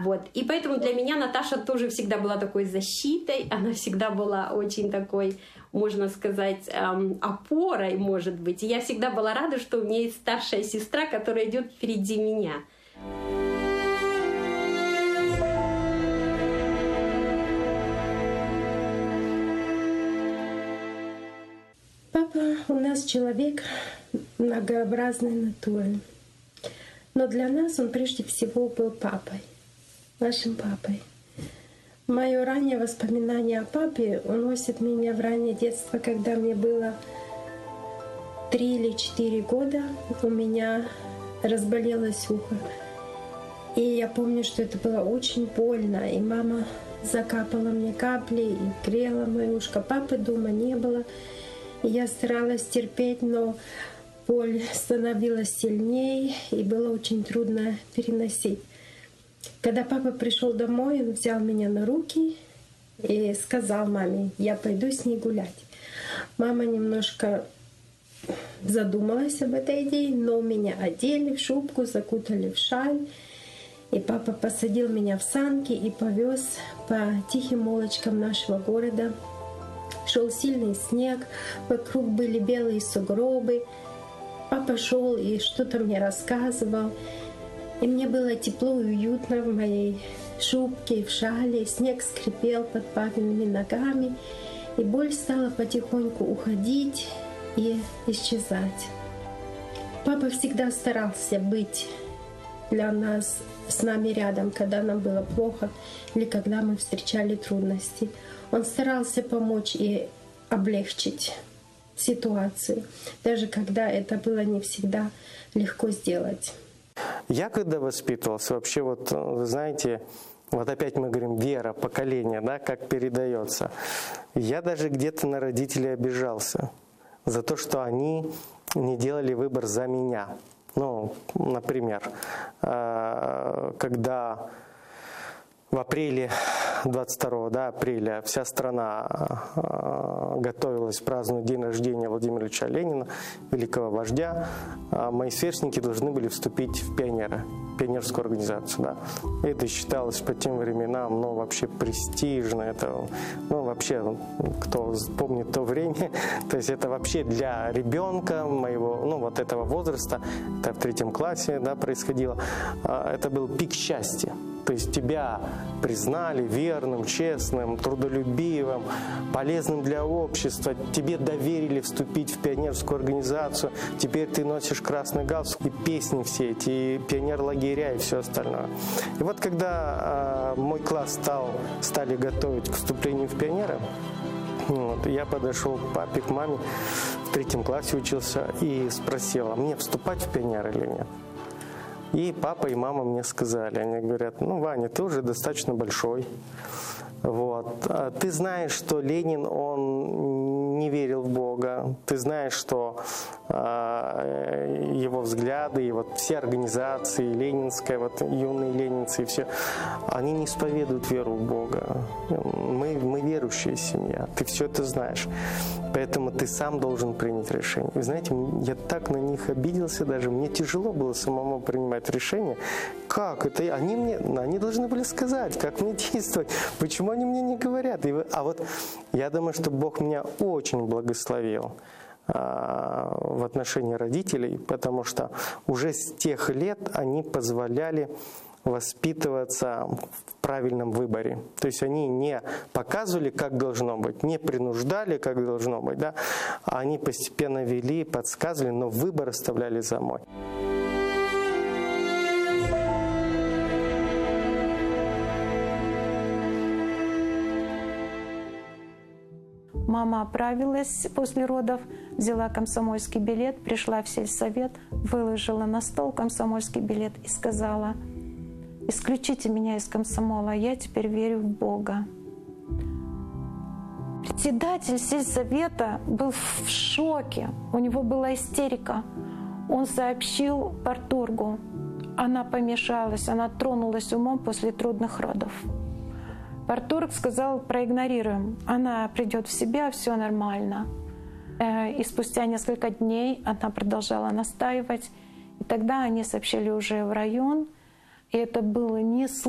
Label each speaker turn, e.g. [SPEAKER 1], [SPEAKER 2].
[SPEAKER 1] Вот. И поэтому для меня Наташа тоже всегда была такой защитой, она всегда была очень такой, можно сказать, опорой, может быть. И я всегда была рада, что у меня есть старшая сестра, которая идет впереди меня.
[SPEAKER 2] Папа у нас человек многообразной натуры. Но для нас он прежде всего был папой, нашим папой. Мое раннее воспоминание о папе уносит меня в раннее детство, когда мне было 3 или 4 года. У меня разболелось ухо. И я помню, что это было очень больно. И мама закапала мне капли и грела мое ушко. Папы дома не было. И я старалась терпеть, но боль становилась сильнее, и было очень трудно переносить. Когда папа пришел домой, он взял меня на руки и сказал маме: я пойду с ней гулять. Мама немножко задумалась об этой идее, но меня одели в шубку, закутали в шаль. И папа посадил меня в санки и повез по тихим улочкам нашего города. Шел сильный снег, вокруг были белые сугробы. Папа шел и что-то мне рассказывал. И мне было тепло и уютно в моей шубке и в шале. Снег скрипел под папиными ногами. И боль стала потихоньку уходить и исчезать. Папа всегда старался быть для нас, с нами рядом, когда нам было плохо или когда мы встречали трудности. Он старался помочь и облегчить ситуацию, даже когда это было не всегда легко сделать.
[SPEAKER 3] Я когда воспитывался, вообще вот, вы знаете, вот опять мы говорим, вера, поколение, да, как передается. Я даже где-то на родителей обижался за то, что они не делали выбор за меня. Ну, например, когда в апреле, 22 апреля, вся страна готовилась праздновать день рождения Владимира Ильича Ленина, великого вождя, мои сверстники должны были вступить в пионерскую организацию. Да. Это считалось по тем временам, ну, вообще престижно. Это, ну, вообще, кто помнит то время, то есть это вообще для ребенка моего, ну, вот этого возраста, это в 3 классе, да, происходило, это был пик счастья. То есть тебя признали верным, честным, трудолюбивым, полезным для общества. Тебе доверили вступить в пионерскую организацию. Теперь ты носишь красный галстук, и песни все эти, и пионер-лагеря, и все остальное. И вот когда мой класс стали готовить к вступлению в пионеры, вот, я подошел к папе, к маме, в 3 классе учился, и спросил: а мне вступать в пионеры или нет? И папа и мама мне сказали, они говорят: ну, Ваня, ты уже достаточно большой. Вот. Ты знаешь, что Ленин, он не верил в Бога. Ты знаешь, что его взгляды, и вот все организации, ленинская, вот юные ленинцы и все, они не исповедуют веру в Бога. Мы верующая семья, ты все это знаешь. Поэтому ты сам должен принять решение. Вы знаете, я так на них обиделся даже, мне тяжело было самому принимать решение. Как это? Они должны были сказать, как мне действовать. Почему они мне не говорят? А вот я думаю, что Бог меня очень благословил в отношении родителей, потому что уже с тех лет они позволяли воспитываться в правильном выборе. То есть они не показывали, как должно быть, не принуждали, как должно быть, да? Они постепенно вели, подсказывали, но выбор оставляли за мной.
[SPEAKER 4] Мама оправилась после родов, взяла комсомольский билет, пришла в сельсовет, выложила на стол комсомольский билет и сказала: «Исключите меня из комсомола, я теперь верю в Бога». Председатель сельсовета был в шоке, у него была истерика. Он сообщил парторгу, она помешалась, она тронулась умом после трудных родов. Парторг сказал: проигнорируем, она придет в себя, все нормально. И спустя несколько дней она продолжала настаивать. И тогда они сообщили уже в район, и это было не